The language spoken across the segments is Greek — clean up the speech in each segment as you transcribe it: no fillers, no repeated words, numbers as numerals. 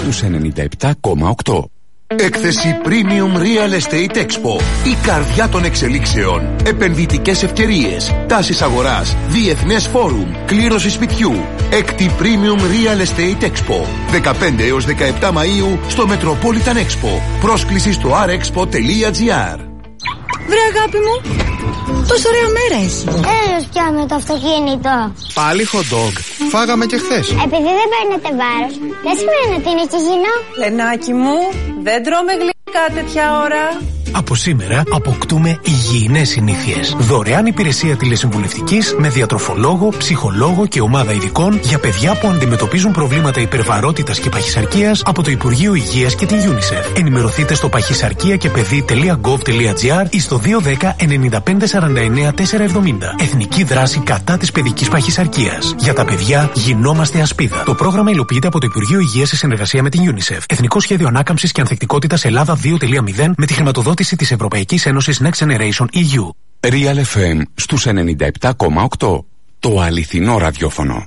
στους 97,8. Έκθεση Premium Real Estate Expo. Η καρδιά των εξελίξεων. Επενδυτικές ευκαιρίες. Τάσεις αγοράς. Διεθνές φόρουμ. Κλήρωση σπιτιού. Έκτη Premium Real Estate Expo. 15 έως 17 Μαΐου στο Metropolitan Expo. Πρόσκληση στο rexpo.gr. Βρε αγάπη μου, τόσο ωραία μέρα έχει. Έλος πιάμε το αυτοκίνητο. Πάλι hot dog. Φάγαμε και χθες. Επειδή δεν παίρνετε βάρος, δεν σημαίνει ότι είναι υγιεινό. Λενάκι μου, δεν τρώμε γλυκά τέτοια ώρα. Από σήμερα αποκτούμε υγιεινές συνήθειες. Δωρεάν υπηρεσία τηλεσυμβουλευτικής με διατροφολόγο, ψυχολόγο και ομάδα ειδικών για παιδιά που αντιμετωπίζουν προβλήματα υπερβαρότητας και παχυσαρκίας από το Υπουργείο Υγείας και την UNICEF. Ενημερωθείτε στο παχυσαρκία-και-παιδί.gov.gr ή στο 210 95 49 470. Εθνική δράση κατά της παιδικής παχυσαρκίας. Για τα παιδιά γινόμαστε ασπίδα. Το πρόγραμμα υλοποιείται από το Υπουργείο Υγείας σε συνεργασία με την UNICEF. Εθνικό Σχέδιο Ανάκαμψης και Ανθεκτικότητας Ελλάδα 2.0 με τη χρηματοδότηση της Ευρωπαϊκής Ένωσης Next Generation EU. Real FM στους 97,8. Το αληθινό ραδιόφωνο.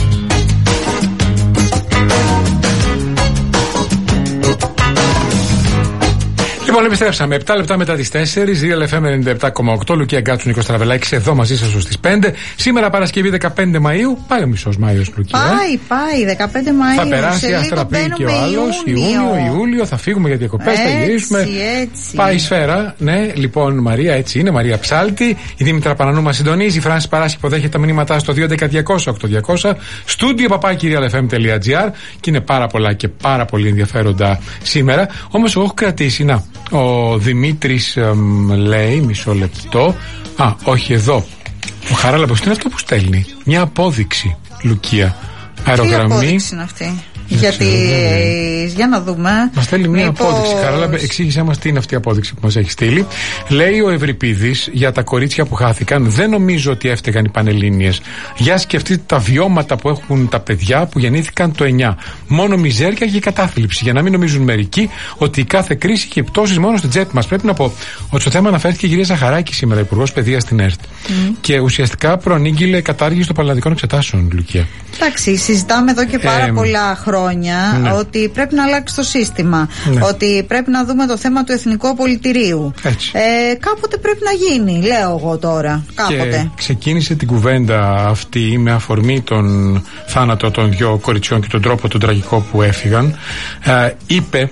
Λοιπόν, επιστρέψαμε. 7 λεπτά μετά τις 4, Real FM 97,8. Λουκία Γκάτσου, Νίκος Τραβελάκης, εδώ μαζί σας στις 5. Σήμερα Παρασκευή 15 Μαΐου. Πάει ο μισός Μάιος, Λουκία. Πάει, 15 Μαΐου. Θα περάσει, άστερα πει και ο άλλος. Ιούνιο, θα φύγουμε για διακοπές, θα γυρίσουμε. Έτσι. Πάει η σφαίρα. Ναι, λοιπόν, Μαρία, έτσι είναι. Μαρία Ψάλτη. Η Δήμητρα Πανανού μας συντονίζει. Η Φράνση Παράσχη υποδέχεται τα μηνύματά στο 210-200-8200. Στούντιο papaki.realfm.gr. Και είναι πάρα πολλά και πάρα πολύ ενδιαφέροντα σήμερα. Όμως, εγώ έχω κρατήσει, να. Ο Δημήτρης λέει, μισό λεπτό. Όχι εδώ. Ο Χαράλαμπος, τι είναι αυτό που στέλνει? Μια απόδειξη, Λουκία. Αερογραμμή. Τι απόδειξη είναι αυτή? Γιατί, για να δούμε. Μας στέλνει μια απόδειξη. Χαράλαμπε, εξήγησέ μας τι είναι αυτή η απόδειξη που μας έχει στείλει. Λέει ο Ευρυπίδης για τα κορίτσια που χάθηκαν. Δεν νομίζω ότι έφταιγαν οι Πανελλήνιες. Για σκεφτείτε τα βιώματα που έχουν τα παιδιά που γεννήθηκαν το 9. Μόνο μιζέρια και κατάθλιψη. Για να μην νομίζουν μερικοί ότι η κάθε κρίση έχει πτώσεις μόνο στην τσέπη μας. Πρέπει να πω ότι στο θέμα αναφέρθηκε η κυρία Ζαχαράκη σήμερα, Υπουργός Παιδείας στην ΕΡΤ. Και ουσιαστικά προανήγγειλε κατάργηση των πανελλαδικών εξετάσεων, Λουκία. Εντάξει, συζητάμε εδώ και πάρα πολλά χρόνια ότι πρέπει να αλλάξει το σύστημα. Ότι πρέπει να δούμε το θέμα του εθνικού απολυτηρίου. Κάποτε πρέπει να γίνει, λέω εγώ τώρα. Κάποτε. Και ξεκίνησε την κουβέντα αυτή με αφορμή τον θάνατο των δύο κοριτσιών και τον τρόπο τον τραγικό που έφυγαν. Είπε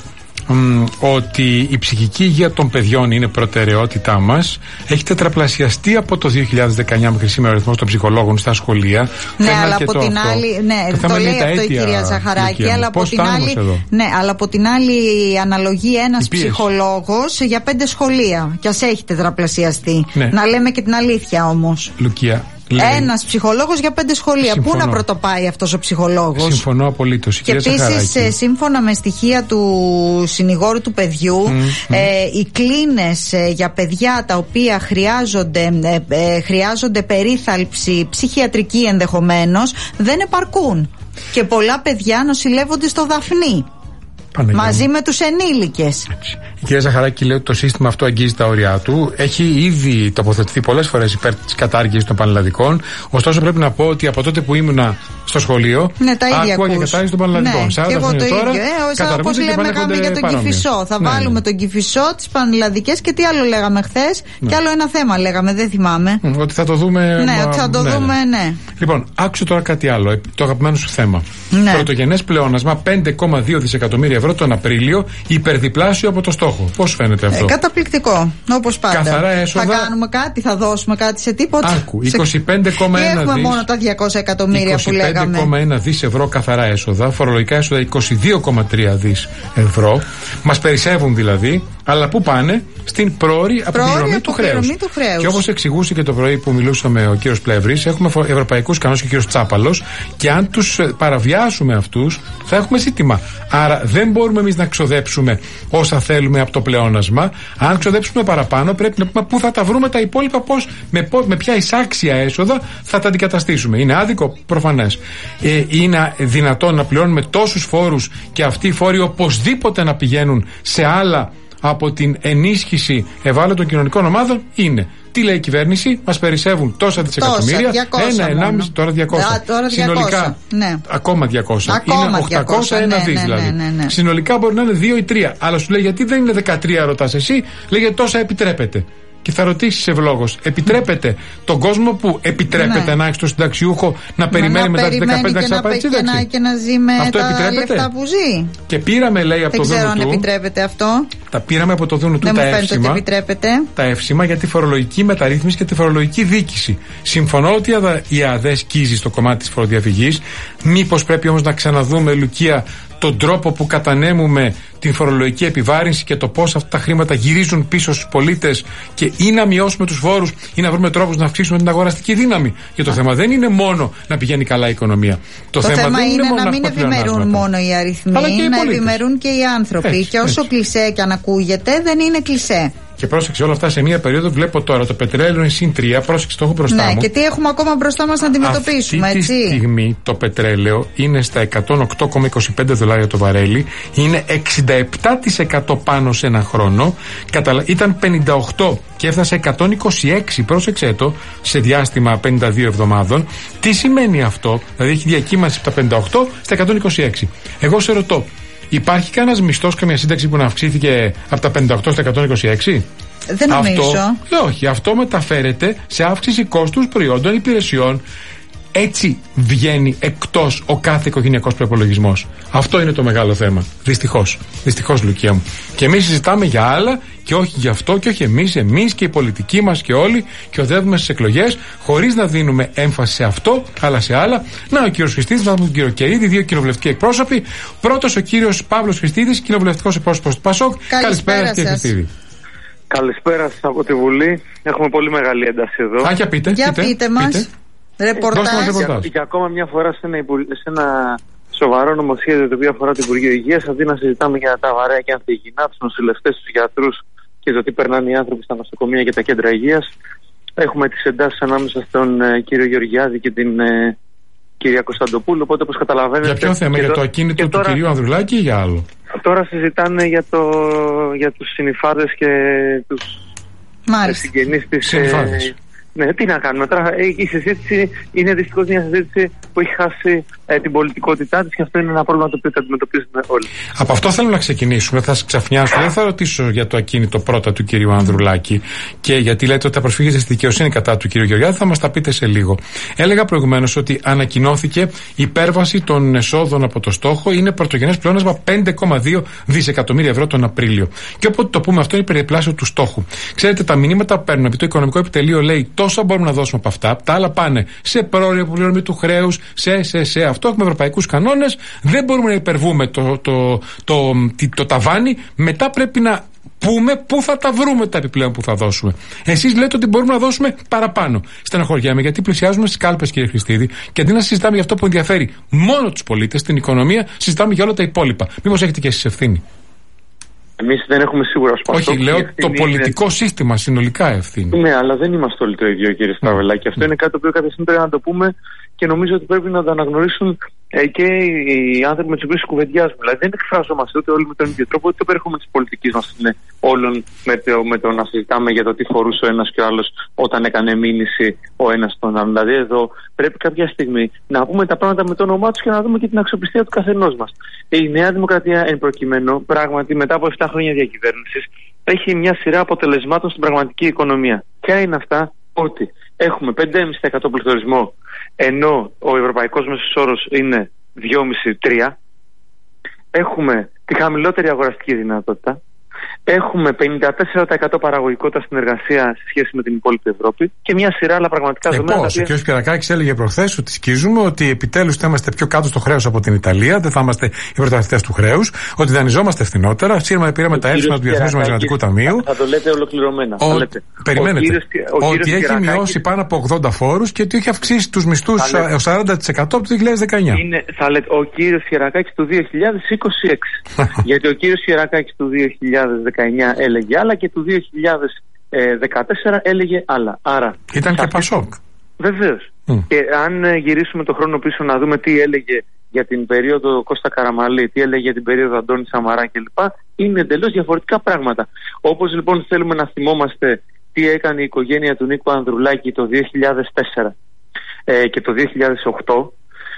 ότι η ψυχική υγεία των παιδιών είναι προτεραιότητά μας. Έχει τετραπλασιαστεί από το 2019 μέχρι σήμερα ο αριθμός των ψυχολόγων στα σχολεία. Ναι, αλλά από την άλλη. Ναι, το λέει αυτό η κυρία Ζαχαράκη. Αλλά από την άλλη. Ναι, αλλά από την άλλη αναλογεί ένας ψυχολόγος για 5 σχολεία. Κι ας έχει τετραπλασιαστεί. Ναι. Να λέμε και την αλήθεια όμως. Λουκία. Ένας ψυχολόγος για 5 σχολεία. Συμφωνώ. Πού να πρωτοπάει αυτός ο ψυχολόγος? Συμφωνώ απολύτως. Και επίσης, σύμφωνα με στοιχεία του συνηγόρου του παιδιού, οι κλίνες για παιδιά τα οποία χρειάζονται περίθαλψη ψυχιατρική ενδεχομένως δεν επαρκούν. Και πολλά παιδιά νοσηλεύονται στο Δαφνί. Μαζί με τους ενήλικες. Η κυρία Ζαχαράκη λέει ότι το σύστημα αυτό αγγίζει τα όρια του. Έχει ήδη τοποθετηθεί πολλές φορές υπέρ της κατάργησης των πανελλαδικών. Ωστόσο, πρέπει να πω ότι από τότε που ήμουνα στο σχολείο, άκουγα και κατάργηση των πανελλαδικών. Ναι, και εγώ το ίδιο. Όπως λέγαμε για τον Κηφισό. Θα βάλουμε τον Κηφισό, τις πανελλαδικές και τι άλλο λέγαμε χθες. Και άλλο ένα θέμα λέγαμε, δεν θυμάμαι. Ότι θα το δούμε. Ναι, ότι θα το δούμε, ναι. Λοιπόν, άκουσε τώρα κάτι άλλο. Το αγαπημένο σου θέμα. Πρωτογενές πλεόνασμα 5,2 δισεκατομμύρια ευρώ τον Απρίλιο, υπερδιπλάσιο από το στόχο. Πώς φαίνεται αυτό? Καταπληκτικό. Όπως πάντα. Καθαρά έσοδα. Θα κάνουμε κάτι, θα δώσουμε κάτι σε τίποτα. Άκου, 25,1 δις. Έχουμε μόνο τα 200 εκατομμύρια που λέγαμε. 25,1 δις ευρώ καθαρά έσοδα. Φορολογικά έσοδα 22,3 δις ευρώ. Μας περισσεύουν δηλαδή. Αλλά πού πάνε? Στην πρόωρη αποπληρωμή του χρέους. Και όπως εξηγούσε και το πρωί που μιλούσαμε ο κύριος Πλεύρης, έχουμε ευρωπαϊκούς κανόνες και ο κύριος Τσάπαλος, και αν τους παραβιάσουμε αυτούς, θα έχουμε ζήτημα. Άρα δεν μπορούμε εμείς να ξοδέψουμε όσα θέλουμε από το πλεόνασμα. Αν ξοδέψουμε παραπάνω, πρέπει να πούμε πού θα τα βρούμε τα υπόλοιπα, με ποια εισάξια έσοδα θα τα αντικαταστήσουμε. Είναι άδικο? Προφανές. Είναι δυνατόν να πληρώνουμε τόσους φόρους και αυτοί οι φόροι οπωσδήποτε να πηγαίνουν σε άλλα από την ενίσχυση ευάλωτων κοινωνικών ομάδων? Είναι. Τι λέει η κυβέρνηση? Μας περισσεύουν τόσα δισεκατομμύρια. 1,5, τώρα 200. Συνολικά. Ναι. Ακόμα 200. Είναι 800, ένα δις δηλαδή. Ναι. Συνολικά μπορεί να είναι 2 ή 3. Αλλά σου λέει γιατί δεν είναι 13, ρωτάς εσύ, λέγε τόσα επιτρέπεται. Και θα ρωτήσεις ευλόγως, επιτρέπεται τον κόσμο που επιτρέπεται να έχει το συνταξιούχο να περιμένει μετά τις 15 να ξαναπάει τη σύνταξη? Και να ζει με τα λεφτά που ζει. Και πήραμε, λέει, από το Δούνου του. Δεν ξέρω αν επιτρέπεται αυτό. Τα πήραμε από το Δούνου του τα εύσημα για τη φορολογική μεταρρύθμιση και τη φορολογική δίκηση. Συμφωνώ ότι η ΑΔΕ σκίζει στο κομμάτι της φοροδιαφυγής. Μήπως πρέπει όμως να ξαναδούμε, Λουκία, τον τρόπο που κατανέμουμε την φορολογική επιβάρυνση και το πώς αυτά τα χρήματα γυρίζουν πίσω στους πολίτες, και ή να μειώσουμε τους φόρους ή να βρούμε τρόπους να αυξήσουμε την αγοραστική δύναμη. Και το θέμα δεν είναι μόνο να πηγαίνει καλά η οικονομία. Το θέμα δεν είναι να μην ευημερούν μόνο οι αριθμοί, να ευημερούν και οι άνθρωποι. Και όσο κλισέ και αν ακούγεται, δεν είναι κλισέ. Και πρόσεξε, όλα αυτά σε μία περίοδο βλέπω τώρα το πετρέλαιο είναι συν 3. Πρόσεξε, το έχω μπροστά μου. Και τι έχουμε ακόμα μπροστά μας να αντιμετωπίσουμε, αυτή έτσι. Αυτή τη στιγμή το πετρέλαιο είναι στα $108,25 το βαρέλι. Είναι 67% πάνω σε ένα χρόνο. Ήταν 58 και έφτασε 126, πρόσεξε το, σε διάστημα 52 εβδομάδων. Τι σημαίνει αυτό? Δηλαδή έχει διακύμανση από τα 58 στα 126. Εγώ σε ρωτώ, υπάρχει κανένας μισθός, καμία σύνταξη που να αυξήθηκε από τα 58 στα 126? Δεν νομίζω. Όχι, αυτό μεταφέρεται σε αύξηση κόστους προϊόντων υπηρεσιών. Έτσι βγαίνει εκτός ο κάθε οικογενειακός προϋπολογισμός. Αυτό είναι το μεγάλο θέμα. Δυστυχώς, Λουκία μου. Και εμείς συζητάμε για άλλα και όχι για αυτό, και όχι εμείς και οι πολιτικοί μας και όλοι, και οδεύουμε στις εκλογές χωρίς να δίνουμε έμφαση σε αυτό, αλλά σε άλλα. Να, ο κύριος Χριστίδης, να δούμε τον κύριο Κερίδη, δύο κοινοβουλευτικοί εκπρόσωποι. Πρώτος ο κύριος Παύλος Χριστίδης, κοινοβουλευτικός εκπρόσωπος του ΠΑΣΟΚ. Καλησπέρα, κύριε Χριστίδη. Καλησπέρα σας από τη Βουλή. Έχουμε πολύ μεγάλη ένταση εδώ. Για πείτε μας. Ρεπορτάζ. Για ακόμα μια φορά σε ένα σοβαρό νομοσχέδιο το οποίο αφορά το Υπουργείο Υγείας, αντί να συζητάμε για τα βαρέα και ανθυγιεινά, τους νοσηλευτές, τους γιατρούς και το τι περνάνε οι άνθρωποι στα νοσοκομεία και τα κέντρα υγείας, έχουμε τις εντάσεις ανάμεσα στον κύριο Γεωργιάδη και την κυρία Κωνσταντοπούλου. Οπότε, όπως καταλαβαίνετε. Για ποιο θέμα, για το ακίνητο του κυρίου Ανδρουλάκη ή για άλλο? Τώρα συζητάνε για τους συνυφάδες και τους συγγενείς της. Ναι, τι να κάνουμε τώρα. Η συζήτηση είναι δυστυχώς μια συζήτηση που έχει χάσει την πολιτικότητά της, και αυτό είναι ένα πρόβλημα το οποίο θα αντιμετωπίζουμε όλοι. Από αυτό θέλω να ξεκινήσουμε. Θα σας ξαφνιάσω. Δεν θα ρωτήσω για το ακίνητο πρώτα του κυρίου Ανδρουλάκη, και γιατί λέτε ότι θα προσφύγετε στη δικαιοσύνη κατά του κυρίου Γεωργιάδη, θα μας τα πείτε σε λίγο. Έλεγα προηγουμένως ότι ανακοινώθηκε η υπέρβαση των εσόδων από το στόχο. Είναι πρωτογενές πλεόνασμα 5,2 δισεκατομμύρια ευρώ τον Απρίλιο. Και όποτε το πούμε αυτό, είναι περιπλάσιο του στόχου. Ξέρετε, τα μηνύματα που παίρνουν, επειδή το Οικονομικό Επιτελείο λέει τόσα μπορούμε να δώσουμε από αυτά, τα άλλα πάνε σε πρόορη αποπληρωμή του χρέους, σε αυτό. Έχουμε ευρωπαϊκούς κανόνες, δεν μπορούμε να υπερβούμε το ταβάνι. Μετά πρέπει να πούμε πού θα τα βρούμε τα επιπλέον που θα δώσουμε. Εσείς λέτε ότι μπορούμε να δώσουμε παραπάνω. Στεναχωριέμαι, γιατί πλησιάζουμε στις κάλπες, κύριε Χριστίδη, και αντί να συζητάμε για αυτό που ενδιαφέρει μόνο τους πολίτες, την οικονομία, συζητάμε για όλα τα υπόλοιπα. Μήπως έχετε και εσείς ευθύνη? Εμείς δεν έχουμε σίγουρα σπαστό. Όχι, λέω το πολιτικό σύστημα συνολικά ευθύνη. Ναι, αλλά δεν είμαστε όλοι το ίδιο, κύριε Στραβελάκη. Αυτό είναι κάτι το οποίο κάποια στιγμή πρέπει να το πούμε, και νομίζω ότι πρέπει να το αναγνωρίσουν και οι άνθρωποι με τους οποίους κουβεντιάζουμε. Δηλαδή δεν εκφραζόμαστε ούτε όλοι με τον ίδιο τρόπο, ούτε το περιεχόμενο της πολιτικής μας είναι όλων με το να συζητάμε για το τι φορούσε ο ένας και ο άλλος όταν έκανε μήνυση ο ένας τον άλλον. Δηλαδή εδώ πρέπει κάποια στιγμή να πούμε τα πράγματα με το όνομά τους και να δούμε και την αξιοπιστία του καθενός μας. Η Νέα Δημοκρατία, εν προκειμένου, πράγματι μετά από 7 χρόνια διακυβέρνησης, έχει μια σειρά αποτελεσμάτων στην πραγματική οικονομία. Ποια είναι αυτά? Ότι έχουμε 5,5% πληθωρισμό, ενώ ο ευρωπαϊκός μέσος όρος είναι 2,5-3. Έχουμε τη χαμηλότερη αγοραστική δυνατότητα. Έχουμε 54% παραγωγικότητα στην εργασία σε σχέση με την υπόλοιπη Ευρώπη και μια σειρά άλλα πραγματικά δεδομένα. Πώς, ο κ. Πιερακάκης έλεγε προχθές ότι σκίζουμε ότι επιτέλους θα είμαστε πιο κάτω στο χρέος από την Ιταλία, δεν θα είμαστε οι πρωταθλητές του χρέους, ότι δανειζόμαστε φθηνότερα. Σήμερα πήραμε τα εύσημα του Διεθνούς Νομισματικού Ταμείου. Θα το λέτε ολοκληρωμένα. Περιμένετε. Ότι έχει μειώσει πάνω από 80 φόρους και ότι έχει αυξήσει τους μισθούς 40% από το 2019. Θα λέτε ο κύριος Πιερακάκης του 2026. Γιατί ο κύριος Πιερακάκης του 2019 έλεγε άλλα και του 2014 έλεγε άλλα. Άρα, ήταν και Πασόκ. Βεβαίως. Και αν γυρίσουμε το χρόνο πίσω να δούμε τι έλεγε για την περίοδο Κώστα Καραμαλή, τι έλεγε για την περίοδο Αντώνη Σαμαρά κλπ., είναι εντελώς διαφορετικά πράγματα. Όπως λοιπόν θέλουμε να θυμόμαστε τι τι έκανε η οικογένεια του Νίκου Ανδρουλάκη το 2004 και το 2008,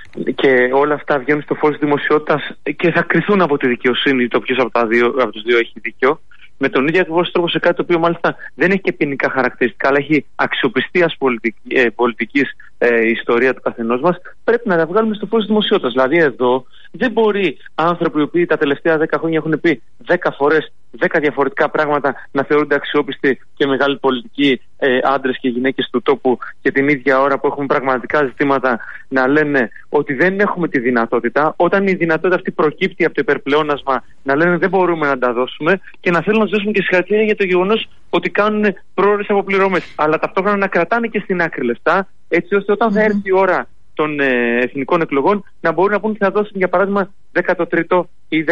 και όλα αυτά βγαίνουν στο φως της δημοσιότητας και θα κριθούν από τη δικαιοσύνη το ποιος από τους δύο έχει δίκιο, με τον ίδιο ακριβώς τρόπο σε κάτι το οποίο μάλιστα δεν έχει και ποινικά χαρακτηριστικά, αλλά έχει αξιοπιστίας πολιτικής ιστορία του καθενός μας, πρέπει να τα βγάλουμε στο φως της δημοσιότητας. Δηλαδή εδώ δεν μπορεί άνθρωποι οι οποίοι τα τελευταία 10 χρόνια έχουν πει 10 φορές 10 διαφορετικά πράγματα να θεωρούνται αξιόπιστοι και μεγάλοι πολιτικοί άντρες και γυναίκες του τόπου, και την ίδια ώρα που έχουμε πραγματικά ζητήματα να λένε ότι δεν έχουμε τη δυνατότητα, όταν η δυνατότητα αυτή προκύπτει από το υπερπλεόνασμα, να λένε δεν μπορούμε να τα δώσουμε, και να θέλουν να τους δώσουν και συγχαρητήρια για το γεγονός ότι κάνουν πρόορες αποπληρωμές, αλλά ταυτόχρονα να κρατάνε και στην άκρη λεφτά, έτσι ώστε όταν θα έρθει η ώρα των εθνικών εκλογών να μπορούν να πούν ότι θα δώσουν για παράδειγμα 13ο ή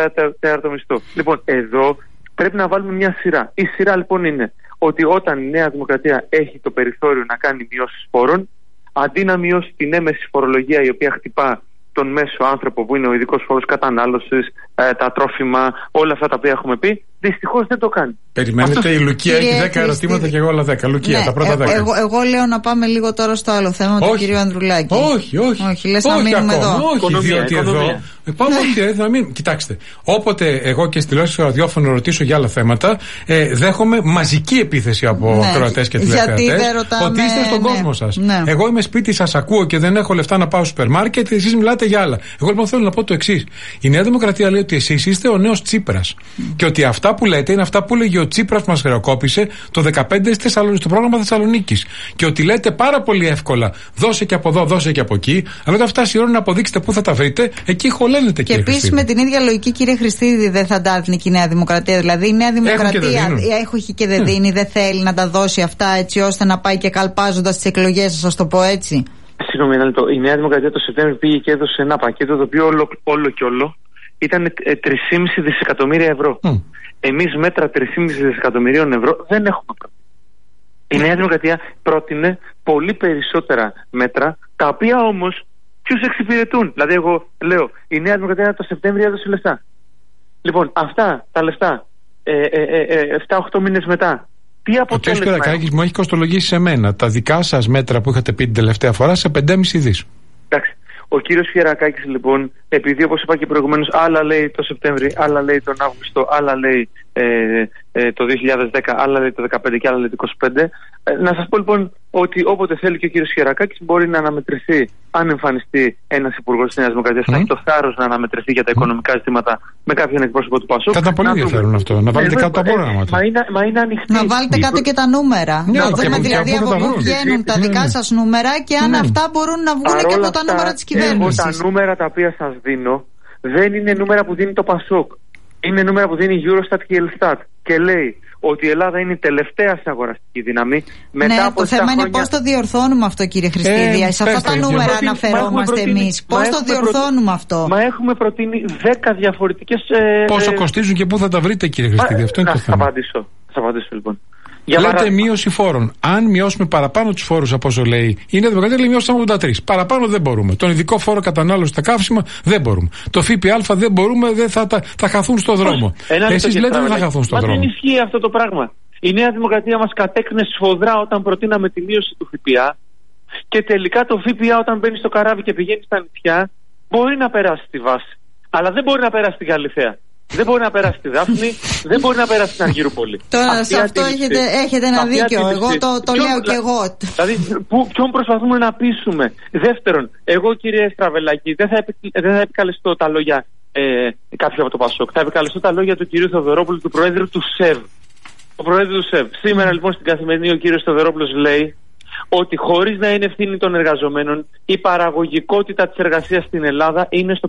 14ο μισθό. Λοιπόν, εδώ πρέπει να βάλουμε μια σειρά. Η σειρά λοιπόν είναι ότι όταν η Νέα Δημοκρατία έχει το περιθώριο να κάνει μειώσεις φόρων, αντί να μειώσει την έμεση φορολογία η οποία χτυπά τον μέσο άνθρωπο που είναι ο ειδικός φόρος κατανάλωσης, τα τρόφιμα, όλα αυτά τα οποία έχουμε πει, δυστυχώς δεν το κάνει. Περιμένετε, η Λουκία έχει 10 ερωτήματα και εγώ άλλα 10. Λουκία, τα πρώτα 10. Εγώ λέω να πάμε λίγο τώρα στο άλλο θέμα του κυρίου Ανδρουλάκη. Όχι, λες να μείνουμε εδώ. Όχι, διότι εδώ. Πάμε να μην. Κοιτάξτε, όποτε εγώ και στη τηλεόραση ραδιόφωνο ρωτήσω για άλλα θέματα, δέχομαι μαζική επίθεση από ακροατές και τηλεθεατές ότι είστε στον κόσμο σας. Εγώ είμαι σπίτι σας, ακούω και δεν έχω λεφτά να πάω στο σούπερ μάρκετ, εσείς μιλάτε για άλλα. Εγώ λοιπόν θέλω να πω το εξής. Η Νέα Δημοκρατία λέει ότι εσείς είστε ο νέος Τσίπρας. Και ότι αυτά που λέτε είναι αυτά που έλεγε ο Τσίπρας που μας χρεοκόπησε το 2015 στο πρόγραμμα Θεσσαλονίκης. Και ότι λέτε πάρα πολύ εύκολα, δώσε και από εδώ, δώσε και από εκεί. Αλλά όταν φτάσει η ώρα να αποδείξετε πού θα τα βρείτε, εκεί χωλένετε, κύριε. Και επίσης με την ίδια λογική, κύριε Χριστίδη, δεν θα τα έδινε και η Νέα Δημοκρατία. Δηλαδή η Νέα Δημοκρατία έχει και δεν δίνει, δεν θέλει να τα δώσει αυτά έτσι ώστε να πάει και καλπάζοντας τις εκλογές, σας το πω έτσι. Συγγνώμη ένα λεπτό. Η Νέα Δημοκρατία το Σεπτέμβριο πήγε και έδωσε ένα πακέτο το οποίο όλο και όλο ήταν 3,5 δισεκατομμύρια ευρώ. Εμείς μέτρα 3,5 δισεκατομμυρίων ευρώ δεν έχουμε προτείνει. Η Νέα Δημοκρατία πρότεινε πολύ περισσότερα μέτρα, τα οποία όμως ποιους εξυπηρετούν. Δηλαδή, εγώ λέω, η Νέα Δημοκρατία το Σεπτέμβριο έδωσε λεφτά. Λοιπόν, αυτά τα λεφτά 7-8 μήνες μετά. Τι αποτέλεσμα. Ο κ. Κερακάκης μου έχει κοστολογήσει σε μένα τα δικά σας μέτρα που είχατε πει την τελευταία φορά σε 5,5 δις. Εντάξει. Ο κύριος Χερακάκης λοιπόν, επειδή όπως είπα και προηγουμένως, άλλα λέει το Σεπτέμβρη, άλλα λέει τον Αύγουστο, άλλα λέει το 2010, άλλα λέει το 2015 και άλλα λέει το 2025, να σας πω λοιπόν ότι όποτε θέλει και ο κύριος Χερακάκης μπορεί να αναμετρηθεί, αν εμφανιστεί ένας υπουργός της Νέας Δημοκρατίας, θα έχει το θάρρος να αναμετρηθεί για τα οικονομικά ζητήματα με κάποιον εκπρόσωπο του ΠΑΣΟΚ. Κατά πολύ ενδιαφέρον αυτό, να βάλετε κάτω τα προγράμματα. Μα είναι ανοιχτή. Να βάλετε κάτω και τα νούμερα. Να δούμε δηλαδή από πού βγαίνουν τα δικά σας νούμερα και αν αυτά μπορούν να βγουν και από τα νούμερα της κυβέρνησης. Εγώ τα νούμερα τα οποία σας δίνω δεν είναι νούμερα που δίνει το ΠΑΣΟΚ. Είναι νούμερα που δίνει η Eurostat και η Ελστάτ. Και λέει ότι η Ελλάδα είναι η τελευταία σε αγοραστική δύναμη. Μετά από το θέμα είναι πώς το διορθώνουμε αυτό, κύριε Χριστίδη. Σε αυτά τα νούμερα αναφερόμαστε εμείς. Πώς το διορθώνουμε αυτό. Μα έχουμε προτείνει 10 διαφορετικές. Πόσο κοστίζουν και πού θα τα βρείτε, κύριε Χριστίδη. Αυτό είναι το θέμα. Θα απαντήσω λοιπόν. Λέτε μείωση φόρων. Αν μειώσουμε παραπάνω τους φόρους από όσο λέει η Νέα Δημοκρατία, λέει μειώσαμε 83. Παραπάνω δεν μπορούμε. Τον ειδικό φόρο κατανάλωση στα καύσιμα δεν μπορούμε. Το ΦΠΑ δεν μπορούμε, δεν θα χαθούν στο δρόμο. Εσείς λέτε δεν θα χαθούν στο δρόμο. Δεν ισχύει αυτό το πράγμα. Η Νέα Δημοκρατία μας κατέκνε σφοδρά όταν προτείναμε τη μείωση του ΦΠΑ και τελικά το ΦΠΑ όταν μπαίνει στο καράβι και πηγαίνει στα νησιά μπορεί να περάσει στη βάση. Αλλά δεν μπορεί να περάσει στην Καλυθέα. Δεν μπορεί να περάσει στη Δάφνη, δεν μπορεί να περάσει στην Αργυρούπολη. Τώρα σε αυτό έχετε ένα δίκιο. Εγώ το λέω και εγώ. Δηλαδή, ποιον προσπαθούμε να πείσουμε. Δεύτερον, εγώ κύριε Στραβελάκη, δεν θα επικαλεστώ τα λόγια κάποιου από το ΠΑΣΟΚ. Θα επικαλεστώ τα λόγια του κυρίου Θεοδωρόπουλου, του Προέδρου του ΣΕΒ. Ο Προέδρου του ΣΕΒ. Σήμερα λοιπόν στην Καθημερινή ο κύριος Θεοδωρόπουλος λέει ότι χωρίς να είναι ευθύνη των εργαζομένων, η παραγωγικότητα της εργασίας στην Ελλάδα είναι στο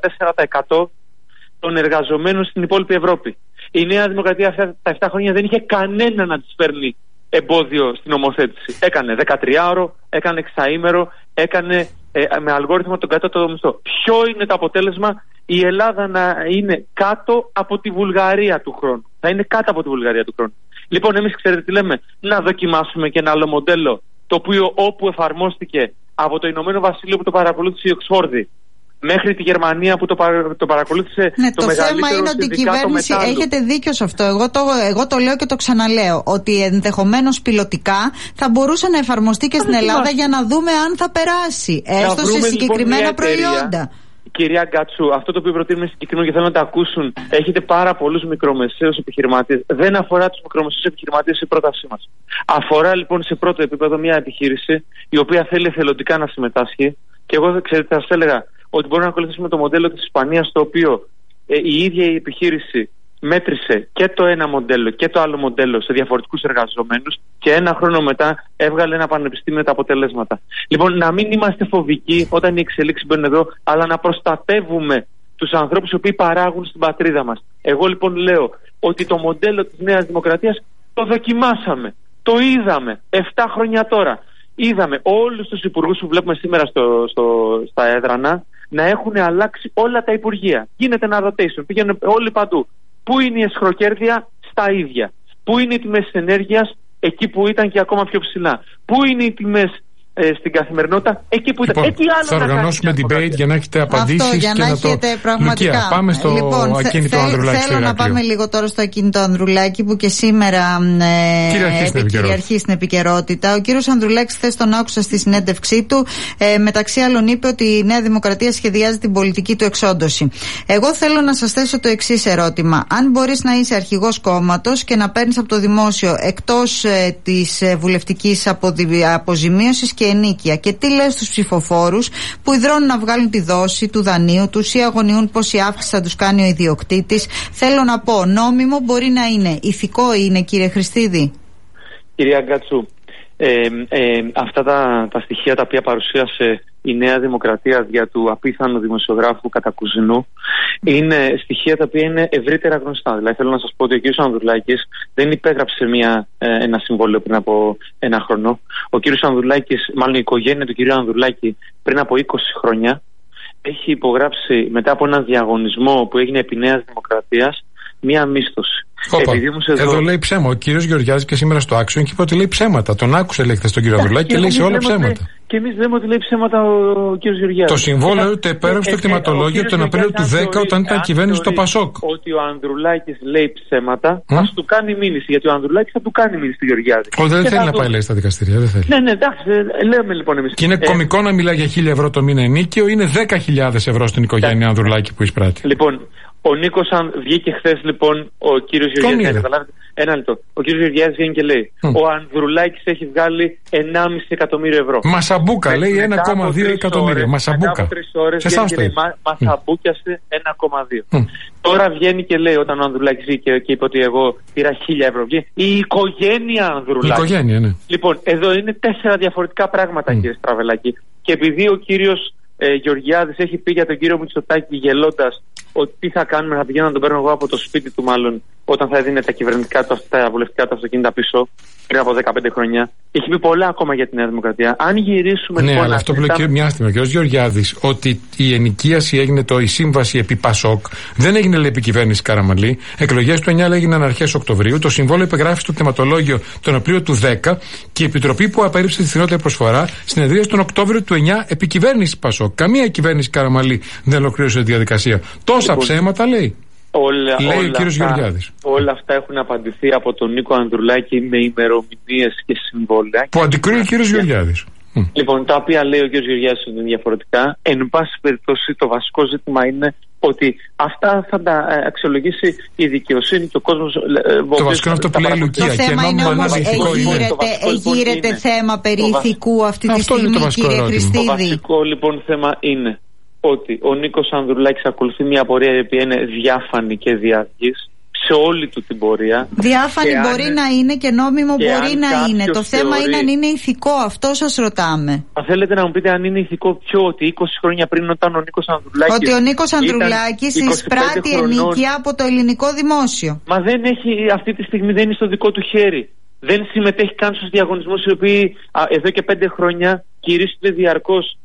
54% των εργαζομένων στην υπόλοιπη Ευρώπη. Η Νέα Δημοκρατία αυτά τα 7 χρόνια δεν είχε κανένα να της φέρνει εμπόδιο στην νομοθέτηση. Έκανε 13ωρο, έκανε 6ήμερο, έκανε με αλγόριθμο τον κατώτατο μισθό. Ποιο είναι το αποτέλεσμα? Η Ελλάδα να είναι κάτω από τη Βουλγαρία του χρόνου. Θα είναι κάτω από τη Βουλγαρία του χρόνου. Λοιπόν, εμείς ξέρετε τι λέμε? Να δοκιμάσουμε και ένα άλλο μοντέλο, το οποίο όπου εφαρμόστηκε από το Ηνωμένο Βασίλειο που το παρακολούθησε η Οξφόρδη, μέχρι τη Γερμανία που το παρακολούθησε το μεγαλύτερο θέμα είναι ότι η κυβέρνηση, μετάλλου. έχετε δίκιο σε αυτό, εγώ το λέω και το ξαναλέω, ότι ενδεχομένως πιλωτικά θα μπορούσε να εφαρμοστεί και στην Ελλάδα για να δούμε αν θα περάσει, έστω σε συγκεκριμένα προϊόντα. Κυρία Γκάτσου, αυτό το οποίο προτείνουμε συγκεκριμένο και θέλω να το ακούσουν, έχετε πάρα πολλούς μικρομεσαίους επιχειρηματίες. Δεν αφορά τους μικρομεσαίους επιχειρηματίες η πρότασή μας. Αφορά λοιπόν σε πρώτο επίπεδο μια επιχείρηση η οποία θέλει εθελοντικά να συμμετάσχει. Και εγώ, ξέρετε, θα σας έλεγα ότι μπορούμε να ακολουθήσουμε το μοντέλο της Ισπανίας, το οποίο η ίδια η επιχείρηση μέτρησε και το ένα μοντέλο και το άλλο μοντέλο σε διαφορετικούς εργαζομένους και ένα χρόνο μετά έβγαλε ένα πανεπιστήμιο τα αποτελέσματα. Λοιπόν, να μην είμαστε φοβικοί όταν οι εξελίξεις μπαίνουν εδώ, αλλά να προστατεύουμε τους ανθρώπους οι οποίοι παράγουν στην πατρίδα μας. Εγώ λοιπόν λέω ότι το μοντέλο της Νέας Δημοκρατίας το δοκιμάσαμε, το είδαμε 7 χρόνια τώρα. Είδαμε όλους τους υπουργούς που βλέπουμε σήμερα στα έδρανα να έχουν αλλάξει όλα τα υπουργεία. Γίνεται ένα rotation, πήγαινε όλοι παντού. Πού είναι η εσχροκέρδεια? Στα ίδια. Πού είναι οι τιμές ενέργειας? Εκεί που ήταν και ακόμα πιο ψηλά. Πού είναι οι τιμές στην καθημερινότητα? Εκεί που ήταν. Λοιπόν, θα οργανώσουμε debate για να έχετε απαντήσεις για και να να έχετε πραγματικά. Λουκία, πάμε στο ακίνητο Ανδρουλάκη. Θέλω να πάμε λίγο τώρα στο ακίνητο Ανδρουλάκη που και σήμερα κυριαρχεί στην επικαιρότητα. Ο κύριος Ανδρουλάκης, χθες τον άκουσα στη συνέντευξή του, μεταξύ άλλων είπε ότι η Νέα Δημοκρατία σχεδιάζει την πολιτική του εξόντωση. Εγώ θέλω να σας θέσω το εξής ερώτημα. Αν μπορείς να είσαι αρχηγός κόμματος και να παίρνεις από το δημόσιο εκτός της βουλευτικής αποζημίωσης και ενίκεια, και τι λες στους ψηφοφόρους που ιδρώνουν να βγάλουν τη δόση του δανείου τους ή αγωνιούν πόση αύξηση θα τους κάνει ο ιδιοκτήτης? Θέλω να πω, νόμιμο μπορεί να είναι, ηθικό είναι, κύριε Χριστίδη? Κυρία Γκάτσου, αυτά τα στοιχεία τα οποία παρουσίασε η Νέα Δημοκρατία για του απίθανου δημοσιογράφου Κατακουζινού είναι στοιχεία τα οποία είναι ευρύτερα γνωστά. Δηλαδή θέλω να σας πω ότι ο κ. Ανδρουλάκης δεν υπέγραψε ένα συμβόλαιο πριν από ένα χρόνο. Ο κ. Ανδρουλάκης, μάλλον η οικογένεια του κ. Ανδρουλάκη πριν από 20 χρόνια έχει υπογράψει μετά από έναν διαγωνισμό που έγινε επί Νέας Δημοκρατίας μία μίσθωση. Εδώ λέει ψέμα. Ο κύριος Γεωργιάδης και σήμερα στο Άξιον και είπε ότι λέει ψέματα. Τον άκουσε, λέει, χθες τον κύριο Ανδρουλάκη και λέει σε όλα ψέματα. Και εμείς λέμε ότι λέει ψέματα ο κύριος Γεωργιάδης. Το συμβόλαιο το υπέγραψε στο κτηματολόγιο τον Απρίλιο του 10 όταν ήταν κυβέρνηση στο Πασόκ. Ότι ο Ανδρουλάκης λέει ψέματα, ας του κάνει μήνυση. Γιατί ο Ανδρουλάκης θα του κάνει μήνυση του Γεωργιάδη. Δεν θέλει να πάει, λέει, στα δικαστήρια. Δεν θέλει. Ναι, εντάξει, λέμε λοιπόν εμείς. Και είναι κωμικό να μιλάει για 1.000 ευρώ το μήνα ενίκιο, είναι 10.000 ευρώ στην οικογένεια Ανδρουλάκη που εισπράττει. Λοιπόν, ο Νίκος βγήκε χθες λοιπόν ο κύριος Γεωργιάδης. Ένα λεπτό. Ο κύριος Γεωργιάδης βγαίνει και λέει: ο Ανδρουλάκης έχει βγάλει 1,5 εκατομμύριο ευρώ. Μασαμπούκα, λέει 1,2 εκατομμύρια. Μασαμπούκα. Μετά από 3 ώρες βγαίνει και λέει: μασαμπούκιασε 1,2. Τώρα βγαίνει και λέει, όταν ο Ανδρουλάκης βγήκε και είπε ότι εγώ πήρα 1.000 ευρώ, βγαίνει η οικογένεια Ανδρουλάκη. Η οικογένεια, ναι. Λοιπόν, εδώ είναι 4 διαφορετικά πράγματα, κύριε Στραβελάκη. Και επειδή ο κύριος Γεωργιάδης έχει πει για τον κύριο Μητσοτάκη γελώντας ότι τι θα κάνουμε, θα πηγαίνω να τον παίρνω εγώ από το σπίτι του, μάλλον όταν θα έδινε τα κυβερνητικά του, τα βουλευτικά του αυτοκίνητα πίσω πριν από 15 χρόνια. Έχει πει πολλά ακόμα για τη Νέα Δημοκρατία. Αν γυρίσουμε ναι, λοιπόν. Αλλά αυτό που λέει μια στιγμή ο κ. Γεωργιάδης, ότι η ενοικίαση έγινε η σύμβαση επί Πασόκ, δεν έγινε, λέει, επί κυβέρνηση Καραμανλή. Εκλογές του 9 έγιναν αρχές Οκτωβρίου. Το συμβόλαιο υπεγράφει στο κτηματολόγιο τον Απρίλιο του 10 και η επιτροπή που απέρριψε τη φθηνότερη προσφορά συνεδρίασε τον Οκτώβριο του 9 επί κυβέρνηση Πασόκ. Καμία κυβέρνηση Καραμανλή δεν ολοκλήρωσε τη διαδικασία. Τόσα ψέματα λέει. Λέει ο κύριος Γεωργιάδης. Όλα αυτά έχουν απαντηθεί από τον Νίκο Ανδρουλάκη με ημερομηνίες και συμβόλαια. Που αντικρούει ο κύριος Γεωργιάδης. Λοιπόν, τα οποία λέει ο κύριος Γεωργιάδης είναι διαφορετικά. Εν πάση περιπτώσει, το βασικό ζήτημα είναι ότι αυτά θα τα αξιολογήσει η δικαιοσύνη και ο κόσμος. Το βασικό είναι αυτό που λέει η Λουκία. Το θέμα είναι όμως, εγείρεται θέμα περί ηθικού αυτή τη στιγμή, κύριε Χριστίδη. Το βασικό λοιπόν θέμα είναι ότι ο Νίκος Ανδρουλάκης ακολουθεί μια πορεία η οποία είναι διάφανη και διαρκής σε όλη του την πορεία. Διάφανη μπορεί να είναι και νόμιμο μπορεί να είναι. Το θέμα είναι αν είναι ηθικό. Αυτό σας ρωτάμε. Αν θέλετε να μου πείτε αν είναι ηθικό ποιο, ότι 20 χρόνια πριν όταν ο Νίκος Ανδρουλάκης. Ότι ο Νίκος Ανδρουλάκης εισπράττει ενίκεια από το ελληνικό δημόσιο. Μα δεν έχει, αυτή τη στιγμή δεν είναι στο δικό του χέρι. Δεν συμμετέχει καν στους διαγωνισμούς οι οποίοι εδώ και 5 χρόνια κηρύσσονται διαρκώς.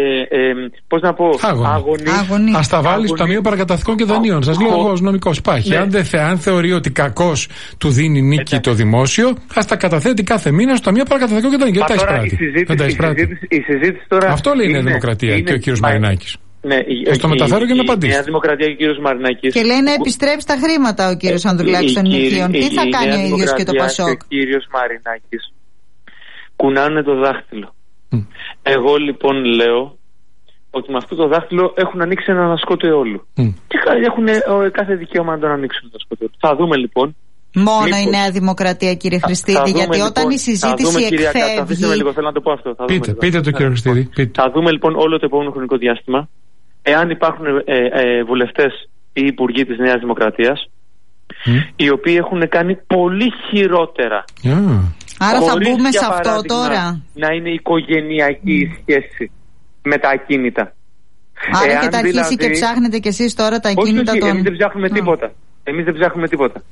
Πώς να πω, αγωνί. Ας τα βάλει στο Ταμείο Παρακαταθήκων και Δανείων. Σας λέω εγώ ως νομικός. Υπάρχει. Ναι. Αν θεωρεί ότι κακώς του δίνει νίκη το δημόσιο, ας τα καταθέτει κάθε μήνα στο Ταμείο Παρακαταθήκων και Δανείων. Η συζήτηση τώρα. Αυτό λέει η Νέα Δημοκρατία και ο κύριος Μαρινάκης. Ναι, θα το μεταφέρω και να απαντήσω. Η Νέα Δημοκρατία και ο κύριος Μαρινάκης. Και λέει να επιστρέψει τα χρήματα ο κύριος Ανδρουλάκης των νηπίων. Τι θα κάνει ο ίδιος και το Πασόκ? Και ο κύριος Μαρινάκης κουνάνε το δάχτυλο. Εγώ λοιπόν λέω ότι με αυτό το δάχτυλο έχουν ανοίξει ένα ανασκότο εόλου. Και έχουν κάθε δικαίωμα να τον ανοίξουν το σκότο. Θα δούμε λοιπόν. Μόνο η Νέα Δημοκρατία, κύριε Χριστίδη, γιατί λοιπόν, όταν η συζήτηση εκφεύγει. Λίγο, θέλω να το πω αυτό. Πείτε το, κύριε Χριστίδη. Θα δούμε λοιπόν όλο το επόμενο χρονικό διάστημα εάν υπάρχουν βουλευτές ή υπουργοί της Νέας Δημοκρατίας οι οποίοι έχουν κάνει πολύ χειρότερα. Άρα θα μπούμε σε αυτό τώρα. Να είναι οικογενειακή η σχέση με τα ακίνητα. Άρα και τα αρχίσει και ψάχνετε κι εσείς τώρα τα ακίνητα των... Εμείς δεν ψάχνουμε τίποτα. Εμείς δεν ψάχνουμε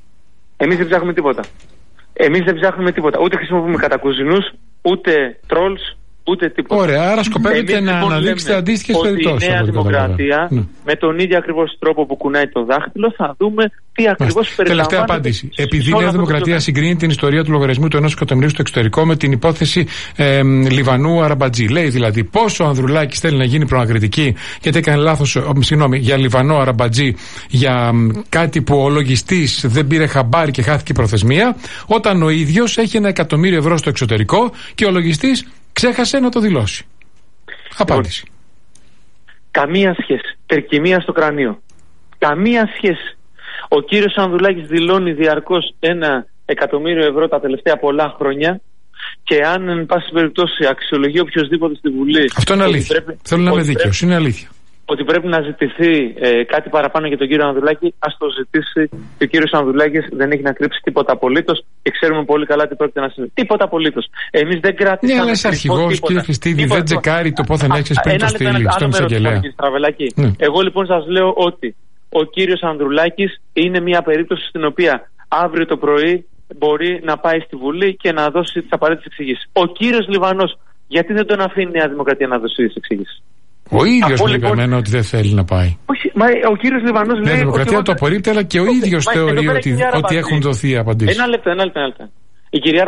τίποτα. Ούτε χρησιμοποιούμε κατακουζινούς, ούτε τρόλς, ούτε τίποτα. Ωραία, άρα σκοπεύετε να αναδείξετε αντίστοιχες περιπτώσεις. Η Νέα Δημοκρατία, με τον ίδιο ακριβώς τρόπο που κουνάει το δάχτυλο, θα δούμε τι ακριβώς περιλαμβάνεται. Τελευταία απάντηση. Επειδή η Νέα Δημοκρατία συγκρίνει την ιστορία του λογαριασμού του 1 εκατομμυρίου στο εξωτερικό με την υπόθεση Λιβανού Αραμπατζή. Λέει δηλαδή πόσο ο Ανδρουλάκης θέλει να γίνει προανακριτική γιατί έκανε λάθος, για Λιβανό Αραμπατζή, για κάτι που ο λογιστής δεν πήρε χαμπάρι και χάθηκε η προθεσμία, όταν ο ίδιος έχει 1 εκατομμύριο ευρώ στο εξωτερικό και ο λογιστής ξέχασε να το δηλώσει. Απάντηση. Καμία σχέση. Τερκυμία στο κρανίο. Καμία σχέση. Ο κύριος Ανδρουλάκης δηλώνει διαρκώς 1 εκατομμύριο ευρώ τα τελευταία πολλά χρόνια και αν εν πάση περιπτώσει αξιολογεί οποιοδήποτε στη Βουλή. Αυτό είναι αλήθεια. Θέλω να είμαι δίκαιος. Είναι αλήθεια. Ότι πρέπει να ζητηθεί κάτι παραπάνω για τον κύριο Ανδρουλάκη, ας το ζητήσει. Και ο κύριος Ανδρουλάκης δεν έχει να κρύψει τίποτα απολύτως και ξέρουμε πολύ καλά τι πρόκειται να συμβεί. Τίποτα απολύτως. Εμείς δεν κράτησαμε. Ναι, αλλά είσαι αρχηγός, κύριε Χριστίδη, δεν τσεκάρει το πόθεν έχεις πριν το στείλει στον εισαγγελέα. Εγώ λοιπόν σας λέω ότι ο κύριος Ανδρουλάκης είναι μια περίπτωση στην οποία αύριο το πρωί μπορεί να πάει στη Βουλή και να δώσει τις απαραίτητες εξηγήσεις. Ο κύριος Λιβανός, γιατί δεν τον αφήνει η Νέα Δημοκρατία να δώσει τις εξηγήσεις? Ο ίδιος λέει λοιπόν, ότι δεν θέλει να πάει. Όχι, μα ο κύριος Λιβανός λέει. Η Δημοκρατία το απορρίπτει, αλλά και ο ίδιος θεωρεί ότι έχουν δοθεί απαντήσεις. Ένα λεπτό. Η κυρία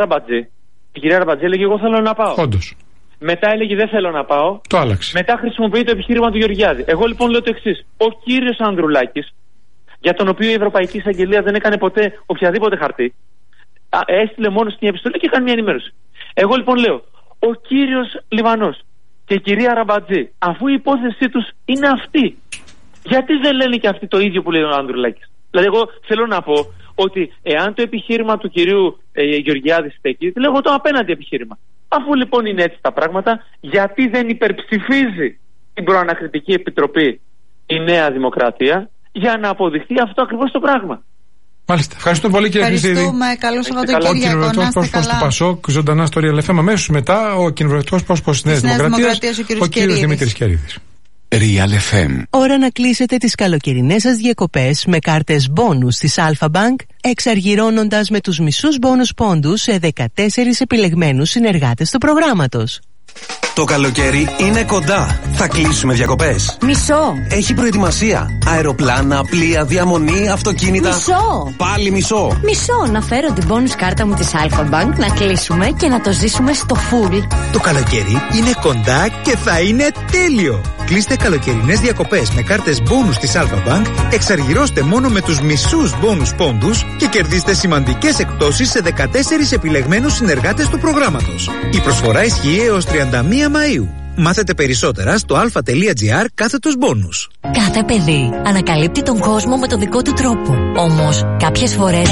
Ραμπατζή έλεγε: εγώ θέλω να πάω. Όντως. Μετά έλεγε: δεν θέλω να πάω. Το άλλαξε. Μετά χρησιμοποιεί το επιχείρημα του Γεωργιάδη. Εγώ λοιπόν λέω το εξής. Ο κύριος Ανδρουλάκης, για τον οποίο η Ευρωπαϊκή Εισαγγελία δεν έκανε ποτέ οποιαδήποτε χαρτί, έστειλε μόνο στην επιστολή και έκανε μια ενημέρωση. Εγώ λοιπόν λέω: ο κύριος Λιβανός και η κυρία Ραμπατζή, αφού η υπόθεσή τους είναι αυτή, γιατί δεν λένε και αυτοί το ίδιο που λέει ο Ανδρουλάκης? Δηλαδή, εγώ θέλω να πω ότι εάν το επιχείρημα του κυρίου Γεωργιάδη στέκει, λέγω το απέναντι επιχείρημα. Αφού λοιπόν είναι έτσι τα πράγματα, γιατί δεν υπερψηφίζει την προανακριτική επιτροπή η Νέα Δημοκρατία για να αποδειχθεί αυτό ακριβώς το πράγμα? Μάλιστα. Ευχαριστώ πολύ, κύριε Χριστίδη. Ευχαριστούμε. Καλό Σαββατοκύριακο. Ο κοινοβουλευτικός πρόσωπος του Πασόκ, ζωντανά στο Real FM. Αμέσως μετά, ο κοινοβουλευτικός πρόσωπος της Νέας Δημοκρατίας, ο κύριος Δημήτρης Κερίδης. Real FM. Ώρα να κλείσετε τις καλοκαιρινές σας διακοπές με κάρτες μπόνους της Alpha Bank, εξαργυρώνοντας με τους μισούς μπόνους πόντους σε 14 επιλεγμένους συνεργάτες του προγράμματος. Το καλοκαίρι είναι κοντά. Θα κλείσουμε διακοπές. Μισό. Έχει προετοιμασία. Αεροπλάνα, πλοία, διαμονή, αυτοκίνητα. Μισό. Πάλι μισό. Μισό. Να φέρω την bonus κάρτα μου της Alpha Bank, να κλείσουμε και να το ζήσουμε στο full. Το καλοκαίρι είναι κοντά και θα είναι τέλειο. Κλείστε καλοκαιρινές διακοπές με κάρτες bonus της Alpha Bank, εξαργυρώστε μόνο με τους μισούς bonus πόντους και κερδίστε σημαντικές εκπτώσεις σε 14 επιλεγμένους συνεργάτες του προγράμματος. Η προσφορά ισχύει έως 31 Μαΐου. Μάθετε περισσότερα στο alpha.gr/bonus. Κάθε παιδί ανακαλύπτει τον κόσμο με τον δικό του τρόπο. Όμως κάποιες φορές...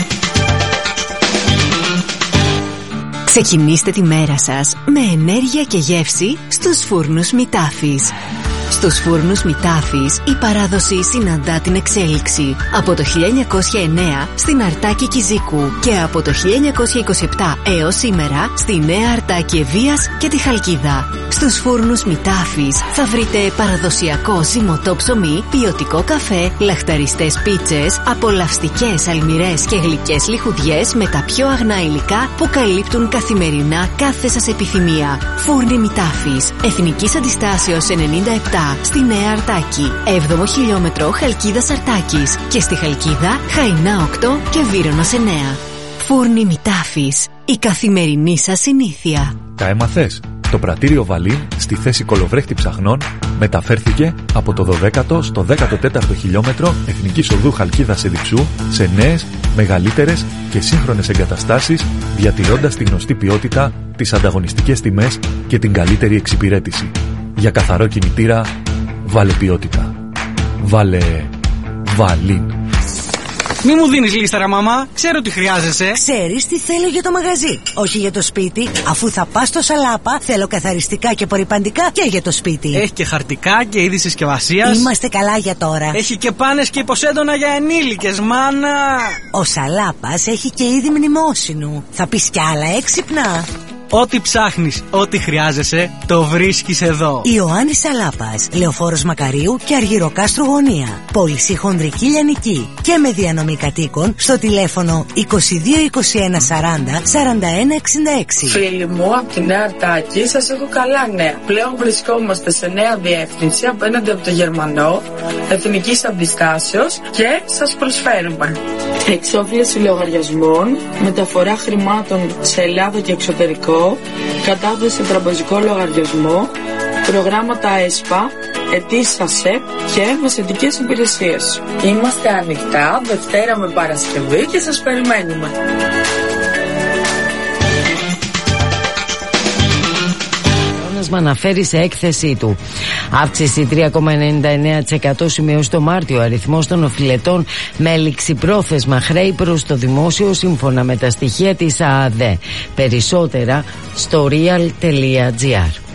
Ξεκινήστε τη μέρα σας με ενέργεια και γεύση στους φούρνους Μητάφης. Στους φούρνους Μητάφης η παράδοση συναντά την εξέλιξη. Από το 1909 στην Αρτάκη Κιζίκου και από το 1927 έως σήμερα στη Νέα Αρτάκη Ευβοίας και τη Χαλκίδα. Στους φούρνους Μητάφης θα βρείτε παραδοσιακό ζυμωτό ψωμί, ποιοτικό καφέ, λαχταριστές πίτσες, απολαυστικές αλμυρές και γλυκές λιχουδιές με τα πιο αγνά υλικά που καλύπτουν καθημερινά κάθε σας επιθυμία. Φούρνοι Μητάφης, Εθνικής Αντιστάσεως 97 στη Νέα Αρτάκη, 7ο χιλιόμετρο Χαλκίδας Αρτάκης και στη Χαλκίδα Χαϊνά 8 και Βύρωνας 9. Φούρνοι Μητάφης, η καθημερινή σας συνήθεια. Τα έμαθες? Το πρατήριο Βαλίν στη θέση κολοβρέχτη ψαχνών Μεταφέρθηκε από το 12ο στο 14ο χιλιόμετρο Εθνικής Οδού Χαλκίδας-Εδιψού σε νέες, μεγαλύτερες και σύγχρονες εγκαταστάσεις, διατηρώντας τη γνωστή ποιότητα, τις ανταγωνιστικές τιμές και την καλύτερη εξυπηρέτηση. Για καθαρό κινητήρα, βάλε ποιότητα. Βάλε Βαλίν. Μη μου δίνεις λίστα, ρε μαμά. Ξέρω τι χρειάζεσαι. Ξέρεις τι θέλω για το μαγαζί, όχι για το σπίτι. Αφού θα πας στο Σαλάπα, θέλω καθαριστικά και απορρυπαντικά και για το σπίτι. Έχει και χαρτικά και είδη συσκευασίας. Είμαστε καλά για τώρα. Έχει και πάνες και υποσέντονα για ενήλικες, μάνα. Ο Σαλάπας έχει και είδη μνημόσυνου. Θα πεις κι άλλα έξυπνα. Ό,τι ψάχνεις, ό,τι χρειάζεσαι, το βρίσκεις εδώ. Ιωάννης Σαλάπας, Λεωφόρος Μακαρίου και Αργυροκάστρου Γωνία. Πώληση χονδρική λιανική και με διανομή κατοίκων στο τηλέφωνο 22 21 40 41 66. Φίλοι μου, από τη Νέα Αρτάκη σας έχω καλά νέα. Πλέον βρισκόμαστε σε νέα διεύθυνση απέναντι από το Γερμανό, εθνικής αντιστάσεως και σας προσφέρουμε εξόφληση λογαριασμών, μεταφορά χρημάτων σε Ελλάδα και εξωτερικό, κατάθεση σε τραπεζικό λογαριασμό, προγράμματα ΕΣΠΑ, αιτήσεις ΑΣΕΠ και μεσαιτικές υπηρεσίες. Είμαστε ανοιχτά Δευτέρα με Παρασκευή και σας περιμένουμε. Μα αναφέρει σε έκθεσή του. Αύξηση 3,99% σημειώσει το Μάρτιο. Αριθμός των οφειλετών με ληξιπρόθεσμα χρέη προς το δημόσιο σύμφωνα με τα στοιχεία της ΑΑΔ. Περισσότερα στο real.gr.